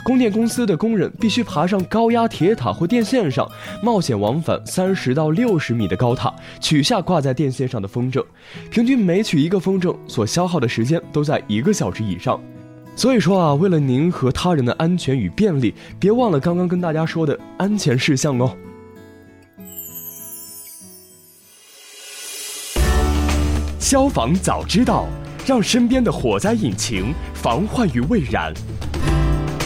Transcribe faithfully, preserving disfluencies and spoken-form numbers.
供电公司的工人必须爬上高压铁塔或电线上，冒险往返三十到六十米的高塔，取下挂在电线上的风筝。平均每取一个风筝所消耗的时间都在一个小时以上。所以说啊，为了您和他人的安全与便利，别忘了刚刚跟大家说的安全事项哦。消防早知道，让身边的火灾引擎防患于未然。